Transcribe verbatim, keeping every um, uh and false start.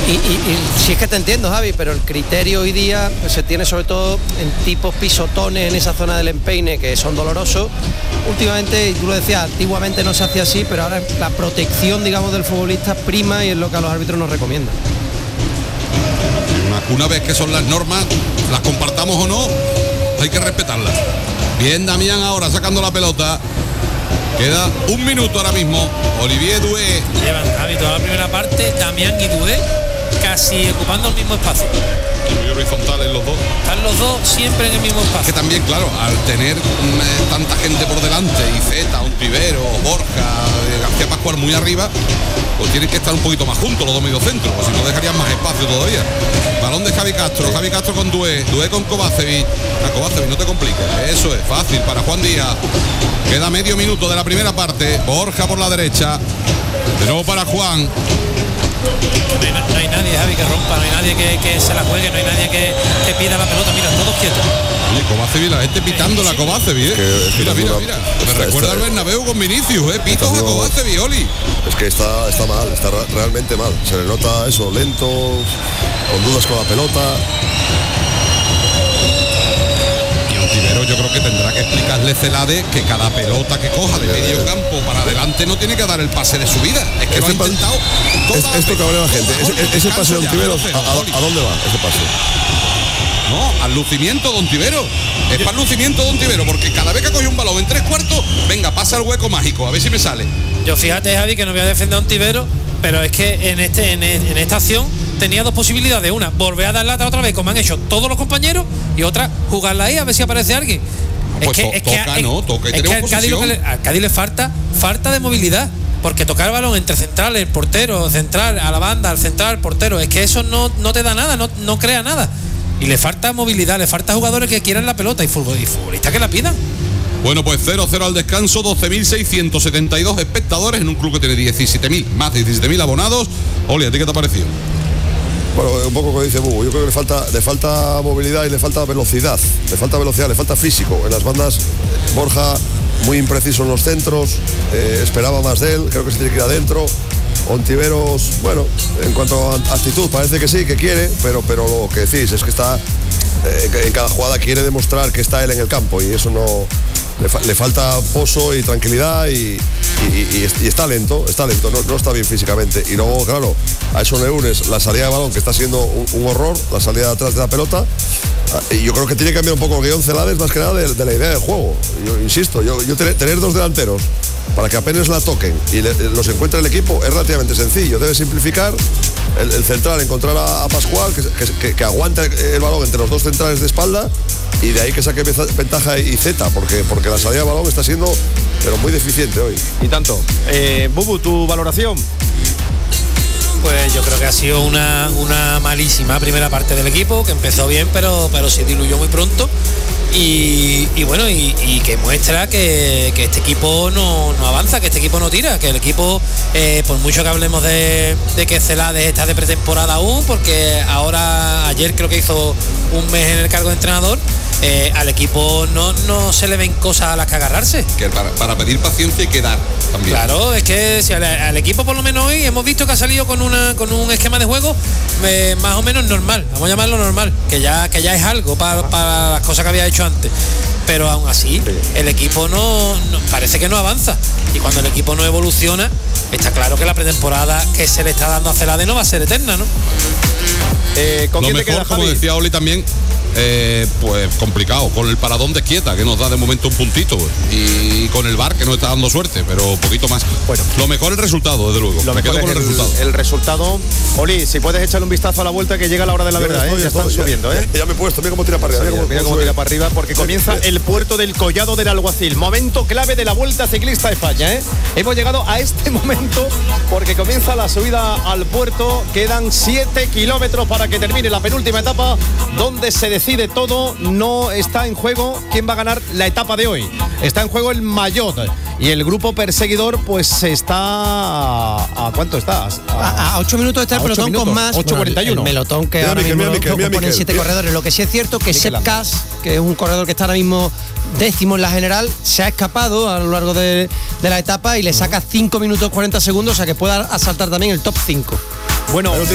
Y, y, y si es que te entiendo, Javi, pero el criterio hoy día se tiene sobre todo en tipos pisotones en esa zona del empeine que son dolorosos. Últimamente, y tú lo decías, antiguamente no se hacía así, pero ahora la protección, digamos, del futbolista prima y es lo que a los árbitros nos recomiendan. Una, una vez que son las normas, las compartamos o no, hay que respetarlas. Bien, Damián ahora sacando la pelota. Queda un minuto ahora mismo. Olivier Doué. Llevan, Javi, toda la primera parte, Damián y Doué casi ocupando el mismo espacio. Muy horizontales los dos. Están los dos siempre en el mismo espacio. Que también, claro, al tener eh, tanta gente por delante, Iceta, Ontivero, Borja, eh, García Pascual muy arriba, pues tienen que estar un poquito más juntos los dos mediocentros, pues si no dejarían más espacio todavía. Balón de Javi Castro, Javi Castro con Doué, Doué con Kovacevic. A Kovacevic, no te compliques, eso es fácil para Juan Díaz. Queda medio minuto de la primera parte, Borja por la derecha, de nuevo para Juan. No hay, no hay nadie, Javi, que rompa, no hay nadie que, que se la juegue, no hay nadie que, que pida la pelota, mira, todos quietos. Oye, Kovacevic, la gente pitando la Kovacevic, ¿eh? Que, mira, mira, una, mira, está, me recuerda al Bernabéu con Vinicius, ¿eh? Pitos a Kovacevic, Oli. Es que está, está mal, está realmente mal. Se le nota eso, lento, con dudas con la pelota. Ontivero yo creo que tendrá que explicarle Celade que cada pelota que coja de medio campo para adelante no tiene que dar el pase de su vida. Es que este lo ha intentado. Es, esto que habla la gente. Ese, ese pase de Ontivero, ¿a, a, ¿a dónde va ese pase? No, al lucimiento de Ontivero. Es para el lucimiento de Ontivero, porque cada vez que coge un balón en tres cuartos, venga, pasa el hueco mágico, a ver si me sale. Yo fíjate, Javi, que no voy a defender a Ontivero, pero es que en este en, en esta acción tenía dos posibilidades. Una, volver a dar lata otra vez, como han hecho todos los compañeros, y otra, jugarla ahí a ver si aparece alguien. Pues es que, to, es toca, que, ¿no? Toca y es que al Cádiz, lo que le, al Cádiz le falta falta de movilidad, porque tocar el balón entre centrales, el portero, central, a la banda, al central, el portero, es que eso no, no te da nada, no, no crea nada. Y le falta movilidad, le falta jugadores que quieran la pelota y, fútbol, y futbolistas que la pidan. Bueno, pues cero cero al descanso, doce mil seiscientos setenta y dos espectadores en un club que tiene diecisiete mil, más de diecisiete mil abonados. Oli, ¿a ti qué te ha parecido? Bueno, un poco como dice Bubu, yo creo que le falta, le falta movilidad y le falta velocidad, le falta velocidad, le falta físico. En las bandas, Borja muy impreciso en los centros, eh, esperaba más de él, creo que se tiene que ir adentro. Ontiveros, bueno, en cuanto a actitud parece que sí, que quiere, pero, pero lo que decís es que está, eh, en cada jugada quiere demostrar que está él en el campo y eso no, le, fa, le falta pozo y tranquilidad y, y, y, y está lento, está lento, no, no está bien físicamente. Y luego, claro, a eso le unes la salida de balón, que está siendo un, un horror, la salida de atrás de la pelota. Y yo creo que tiene que cambiar un poco el guión Celades, más que nada de, de la idea del juego. Yo insisto, yo, yo tener, tener dos delanteros para que apenas la toquen y le, los encuentre el equipo es relativamente sencillo. Debe simplificar el, el central, encontrar a, a Pascual que, que, que aguante el balón entre los dos centrales de espalda y de ahí que saque ventaja y Z, porque, porque la salida de balón está siendo pero muy deficiente hoy. Y tanto. Eh, Bubu, ¿tu valoración? Pues yo creo que ha sido una, una malísima primera parte del equipo, que empezó bien, pero, pero se diluyó muy pronto. Y, y bueno, y, y que muestra que, que este equipo no, no avanza, que este equipo no tira, que el equipo, eh, por mucho que hablemos de, de que Celades está de pretemporada aún, porque ahora, ayer creo que hizo un mes en el cargo de entrenador, eh, al equipo no, no se le ven cosas a las que agarrarse. Que para, para pedir paciencia hay que dar también. Claro, es que si al, al equipo por lo menos hoy hemos visto que ha salido con una con un esquema de juego eh, más o menos normal, vamos a llamarlo normal, que ya, que ya es algo para, para las cosas que había hecho antes, pero aún así el equipo no, no parece que no avanza, y cuando el equipo no evoluciona está claro que la pretemporada que se le está dando a Celades no va a ser eterna, ¿no? Eh, ¿con Lo quién mejor, te queda, como Javi? decía Oli también, eh, pues complicado, con el paradón de Quieta, que nos da de momento un puntito, y con el V A R, que no está dando suerte, pero poquito más. Bueno, lo mejor el resultado, desde luego. Lo Me mejor quedo es con el, el resultado. El resultado. Oli, si puedes echarle un vistazo a la vuelta, que llega la hora de la Yo verdad, estoy, ¿eh? Ya estoy, están ya, subiendo, ¿eh? Ya, ya me he puesto, mira cómo tira para arriba. Mira, Mira mira cómo, cómo sube. tira para arriba, porque comienza el puerto del Collado del Alguacil. Momento clave de la Vuelta Ciclista a España, ¿eh? Hemos llegado a este momento porque comienza la subida al puerto. Quedan siete kilómetros para que termine la penúltima etapa, donde se decide todo. No está en juego quién va a ganar la etapa de hoy. Está en juego el Maillot. Y el grupo perseguidor, pues está a, ¿a cuánto estás? A, a ocho minutos está el pelotón con más. ocho cuarenta y uno. Bueno, el pelotón que Mira, ahora Miquel, mismo mira, Miquel, lo mira, componen Miquel, siete mira. corredores. Lo que sí es cierto que Miquel Sepp Landa. Kass, que es un corredor que está ahora mismo décimo en la general, se ha escapado a lo largo de, de la etapa y le saca cinco minutos cuarenta segundos, o sea que pueda asaltar también el top cinco. Bueno,